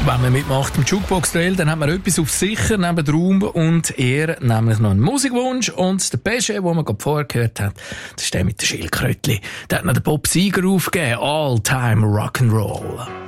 Wenn man mitmacht im Jukebox-Trail, dann hat man etwas auf sicher neben Raum und Ehre, nämlich noch einen Musikwunsch. Und der Pesche, den man gerade vorher gehört hat, das ist der mit den Schildkrötchen. Der hat noch den Bob Seger aufgegeben. All-Time Rock'n'Roll.